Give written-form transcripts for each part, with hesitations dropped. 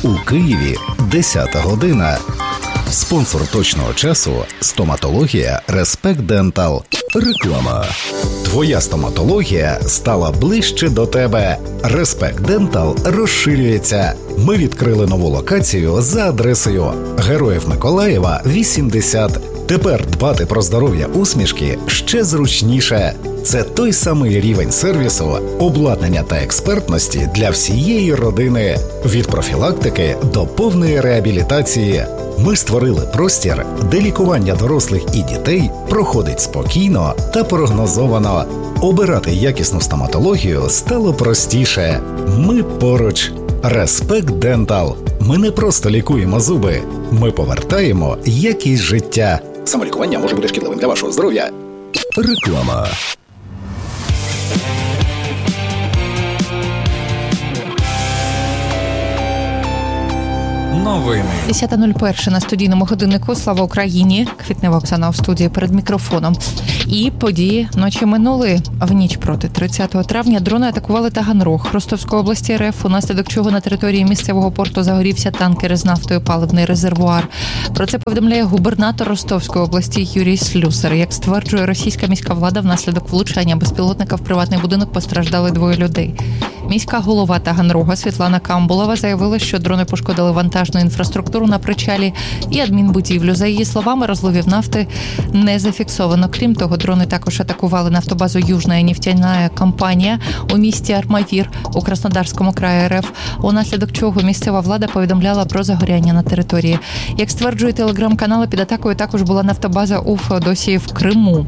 У Києві 10 година. Спонсор точного часу – стоматологія Respect Dental. Реклама. Твоя стоматологія стала ближче до тебе. Respect Dental розширюється. Ми відкрили нову локацію за адресою Героїв Миколаєва, 80. Тепер дбати про здоров'я усмішки ще зручніше. Це той самий рівень сервісу, обладнання та експертності для всієї родини. Від профілактики до повної реабілітації. Ми створили простір, де лікування дорослих і дітей проходить спокійно та прогнозовано. Обирати якісну стоматологію стало простіше. Ми поруч. Respect Dental. Ми не просто лікуємо зуби. Ми повертаємо якість життя. Самолікування може бути шкідливим для вашого здоров'я. Реклама. Новини. 10:01 на студійному годиннику. Слава Україні! Квітнева Оксана у студії перед мікрофоном. І події ночі минули. В ніч проти 30 травня дрони атакували Таганрог Ростовської області РФ, унаслідок чого на території місцевого порту загорівся танкер з нафтою, паливний резервуар. Про це повідомляє губернатор Ростовської області Юрій Слюсар. Як стверджує російська міська влада, внаслідок влучання безпілотника в приватний будинок постраждали 2 людей. Міська голова Таганрога Світлана Камбулова заявила, що дрони пошкодили вантажну інфраструктуру на причалі і адмінбудівлю. За її словами, розливів нафти не зафіксовано. Крім того, дрони також атакували нафтобазу «Южна нефтяна компанія» у місті Армавір у Краснодарському краї РФ, унаслідок чого місцева влада повідомляла про загоряння на території. Як стверджує телеграм-канал, під атакою також була нафтобаза у Феодосії в Криму.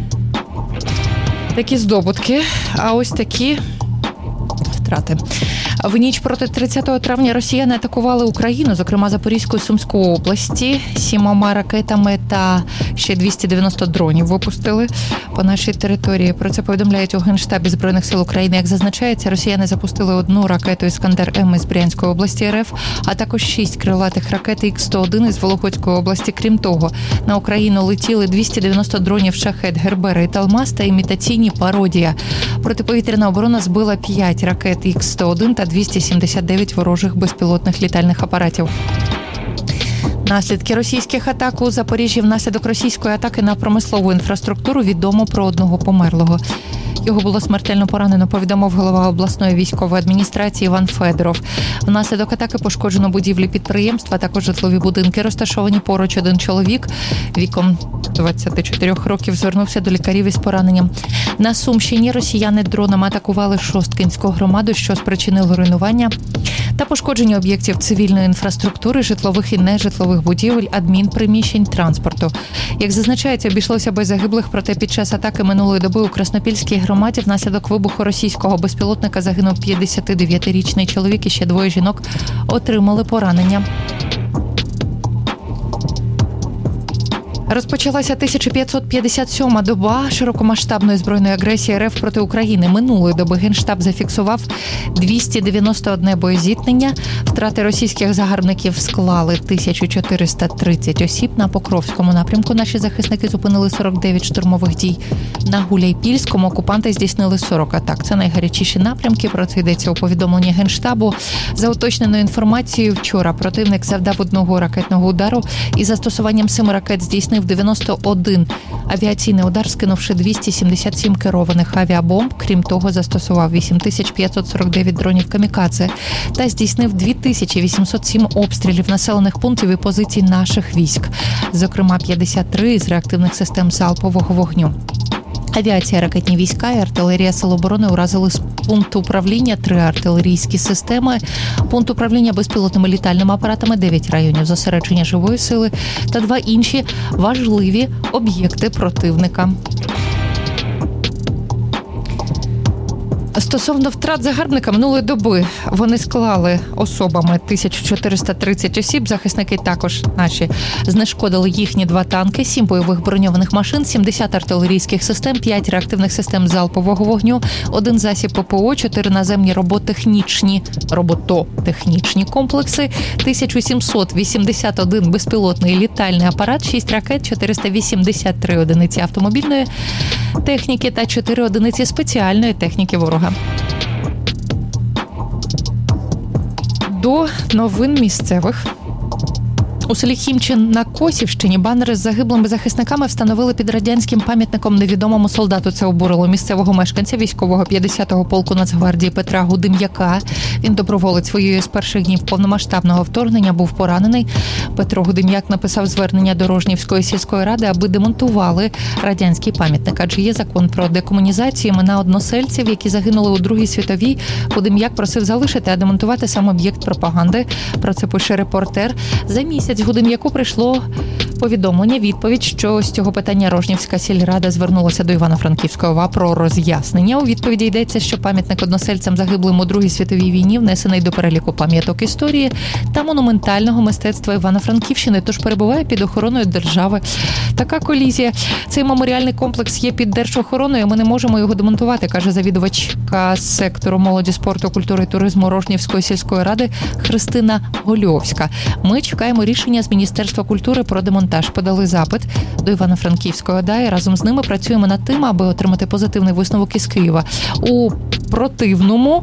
Такі здобутки, а ось такі втрати. В ніч проти 30 травня росіяни атакували Україну, зокрема Запорізьку і Сумську області, 7 ракетами та ще 290 дронів випустили по нашій території. Про це повідомляють у Генштабі Збройних сил України. Як зазначається, росіяни запустили 1 ракету «Іскандер-М» із Брянської області РФ, а також 6 крилатих ракет Х-101 із Вологодської області. Крім того, на Україну летіли 290 дронів «Шахед», «Гербера» і «Талмас» та імітаційні «Пародія». Протиповітряна оборона збила 5 ракет Х-101 та 279 ворожих безпілотних літальних апаратів. Наслідки російських атак у Запоріжжі. Внаслідок російської атаки на промислову інфраструктуру відомо про 1 померлого. Його було смертельно поранено, повідомив голова обласної військової адміністрації Іван Федоров. Внаслідок атаки пошкоджено будівлі підприємства, також житлові будинки, розташовані поруч. 1 чоловік віком 24 років звернувся до лікарів із пораненням. На Сумщині росіяни дронами атакували Шосткинську громаду, що спричинило руйнування та пошкодження об'єктів цивільної інфраструктури, житлових і нежитлових будівель, адмінприміщень, транспорту. Як зазначається, обійшлося без загиблих, проте під час атаки минулої доби у Краснопільській громаді внаслідок вибуху російського безпілотника загинув 59-річний чоловік і ще 2 жінок отримали поранення. Розпочалася 1557-ма доба широкомасштабної збройної агресії РФ проти України. Минулої доби Генштаб зафіксував 291 боєзіткнення. Втрати російських загарбників склали 1430 осіб. На Покровському напрямку наші захисники зупинили 49 штурмових дій. На Гуляйпільському окупанти здійснили 40 атак. Це найгарячіші напрямки. Про це йдеться у повідомленні Генштабу. За уточненою інформацією, вчора противник завдав 1 ракетного удару і застосуванням 7 ракет здійснив 91 авіаційний удар, скинувши 277 керованих авіабомб. Крім того, застосував 8549 дронів камікадзе та здійснив 2807 обстрілів населених пунктів і позицій наших військ, зокрема 53 з реактивних систем залпового вогню. Авіація, ракетні війська і артилерія Сил оборони уразили з пункту управління 3 артилерійські системи, пункт управління безпілотними літальними апаратами, 9 районів зосередження живої сили та 2 інші важливі об'єкти противника. Стосовно втрат загарбника минулої доби, вони склали особами 1430 осіб. Захисники також наші знешкодили їхні 2 танки, 7 бойових броньованих машин, 70 артилерійських систем, 5 реактивних систем залпового вогню, 1 засіб ППО, 4 наземні робототехнічні комплекси, 1781 безпілотний літальний апарат, 6 ракет, 483 одиниці автомобільної техніки та 4 одиниці спеціальної техніки ворога. До новин місцевих. У селі Хімчин на Косівщині банери з загиблими захисниками встановили під радянським пам'ятником невідомому солдату. Це обурило місцевого мешканця військового 50-го полку Нацгвардії Петра Гудим'яка. Він доброволець, воює з перших днів повномасштабного вторгнення, був поранений. Петро Гудим'як написав звернення до Рожнівської сільської ради, аби демонтували радянський пам'ятник. Адже є закон про декомунізацію, імена односельців, які загинули у Другій світовій. Гудим'як просив залишити, а демонтувати сам об'єкт пропаганди. Про це пише репортер. За місяць Гудим'яку прийшло повідомлення, відповідь, що з цього питання Рожнівська сільрада звернулася до Івано-Франківської ОВА про роз'яснення. У відповіді йдеться, що пам'ятник односельцям загиблим у Другій світовій війні внесений до переліку пам'яток історії та монументального мистецтва Івано-Франківщини, тож перебуває під охороною держави. Така колізія. Цей меморіальний комплекс є під держохороною, ми не можемо його демонтувати, каже завідувачка сектору молоді, спорту, культури і туризму Рожнівської сільської ради Христина Гольовська. Ми чекаємо рішення з Міністерства культури про демонтаж. Подали запит до Івано-Франківської ОДА і разом з ними працюємо над тим, аби отримати позитивний висновок із Києва. У противному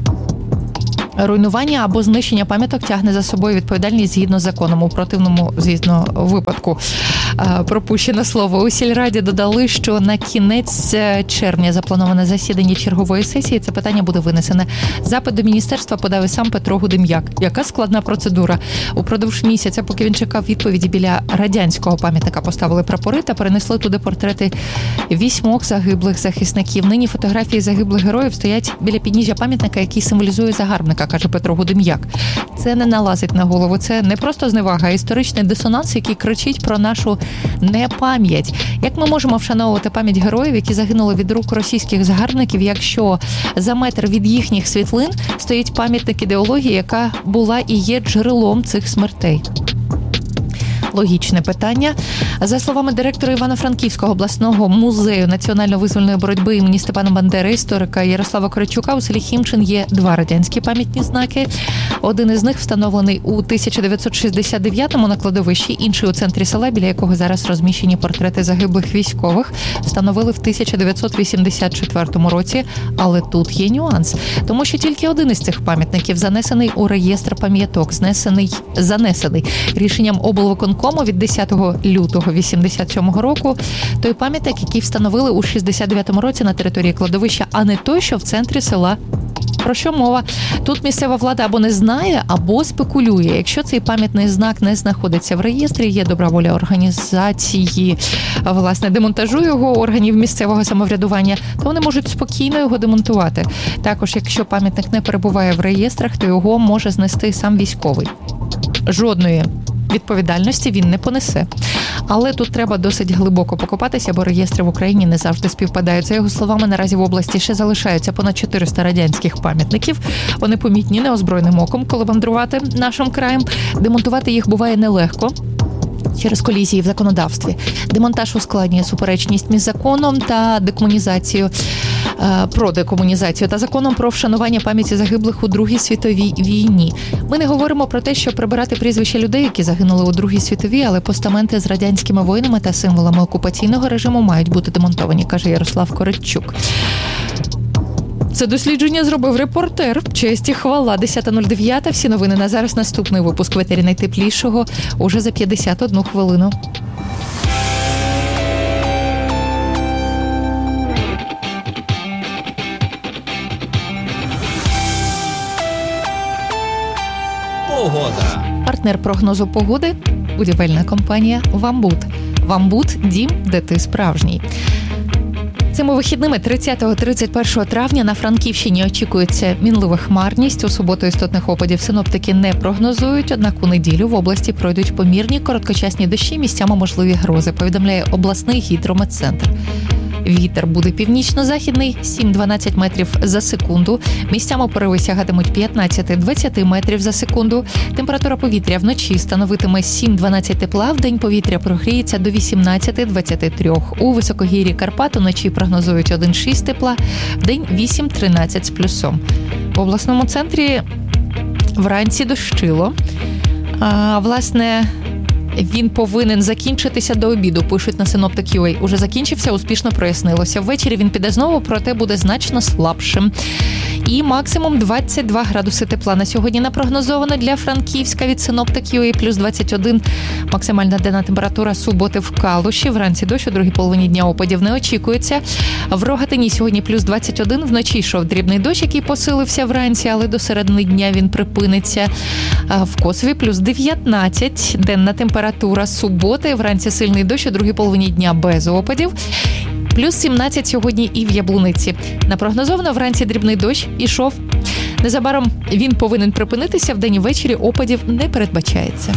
руйнування або знищення пам'яток тягне за собою відповідальність згідно з законом. У противному, звісно, випадку пропущене слово. У сільраді додали, що на кінець червня заплановане засідання чергової сесії. Це питання буде винесене. Запит до міністерства подав і сам Петро Гудим'як. Яка складна процедура? Упродовж місяця, поки він чекав відповіді, біля радянського пам'ятника поставили прапори та перенесли туди портрети 8 загиблих захисників. Нині фотографії загиблих героїв стоять біля підніжжя пам'ятника, який символізує загарбника, каже Петро Гудим'як. Це не налазить на голову. Це не просто зневага, а історичний дисонанс, який кричить про нашу непам'ять. Як ми можемо вшановувати пам'ять героїв, які загинули від рук російських загарбників, якщо за метр від їхніх світлин стоїть пам'ятник ідеології, яка була і є джерелом цих смертей? Логічне питання. За словами директора Івано-Франківського обласного музею національно-визвольної боротьби імені Степана Бандери, історика Ярослава Коричука, у селі Хімчин є 2 радянські пам'ятні знаки. Один із них встановлений у 1969-му на кладовищі, інший у центрі села, біля якого зараз розміщені портрети загиблих військових, встановили в 1984 році. Але тут є нюанс, тому що тільки один із цих пам'ятників занесений у реєстр пам'яток, занесений рішенням облвиконкому від 10 лютого 1987 року. Той пам'ятник, який встановили у 69-му році на території кладовища, а не той, що в центрі села. Про що мова? Тут місцева влада або не знає, або спекулює. Якщо цей пам'ятний знак не знаходиться в реєстрі, є добра воля організації, власне, демонтажу його, органів місцевого самоврядування, то вони можуть спокійно його демонтувати. Також, якщо пам'ятник не перебуває в реєстрах, то його може знести сам військовий. Жодної відповідальності він не понесе. Але тут треба досить глибоко покопатися, бо реєстри в Україні не завжди співпадають. За його словами, наразі в області ще залишаються понад 400 радянських пам'ятників. Вони помітні неозброєним оком, коли мандрувати нашим краєм. Демонтувати їх буває нелегко через колізії в законодавстві. Демонтаж ускладнює суперечність між законом та декомунізацією, про декомунізацію та законом про вшанування пам'яті загиблих у Другій світовій війні. Ми не говоримо про те, що прибирати прізвища людей, які загинули у Другій світовій, але постаменти з радянськими воїнами та символами окупаційного режиму мають бути демонтовані, каже Ярослав Коричук. Це дослідження зробив репортер. Честь і хвала. 10:09. Всі новини на зараз. Наступний випуск в етері найтеплішого уже за 51 хвилину. Погода. Партнер прогнозу погоди – будівельна компанія «Вамбут». «Вамбут» – дім, де ти справжній. Цими вихідними 30-31 травня на Франківщині очікується мінлива хмарність. У суботу істотних опадів синоптики не прогнозують, однак у неділю в області пройдуть помірні короткочасні дощі, місцями можливі грози, повідомляє обласний гідрометцентр. Вітер буде північно-західний 7-12 метрів за секунду. Місцями пориви сягатимуть 15-20 метрів за секунду. Температура повітря вночі становитиме 7-12 тепла, вдень повітря прогріється до 18-23. У високогір'ї Карпат уночі прогнозують 1-6 тепла, вдень 8-13 з плюсом. В обласному центрі вранці дощило. Власне, він повинен закінчитися до обіду, пишуть на Synoptic.ua. Уже закінчився, успішно прояснилося. Ввечері він піде знову, проте буде значно слабшим. І максимум 22 градуси тепла на сьогодні напрогнозовано для Франківська від синоптиків і плюс 21 максимальна денна температура суботи в Калуші. Вранці дощ, у другій половині дня опадів не очікується. В Рогатині сьогодні плюс 21, вночі йшов дрібний дощ, який посилився вранці, але до середини дня він припиниться. В Косові плюс 19, денна температура суботи, вранці сильний дощ, у другій половині дня без опадів. Плюс 17 сьогодні і в Яблуниці. Напрогнозовано вранці дрібний дощ ішов. Незабаром він повинен припинитися, вдень і ввечері опадів не передбачається.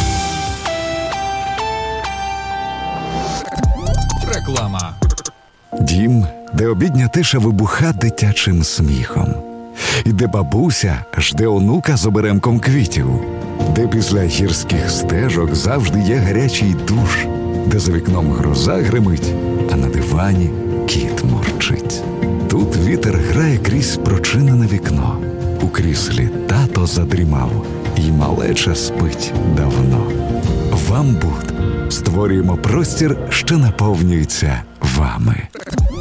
Реклама. Дім, де обідня тиша вибуха дитячим сміхом. І де бабуся жде онука з оберемком квітів. Де після гірських стежок завжди є гарячий душ. Де за вікном гроза гримить, а на дивані кіт мурчить. Тут вітер грає крізь прочинене вікно. У кріслі тато задрімав, і малеча спить давно. Вам Буд. Створюємо простір, що наповнюється вами.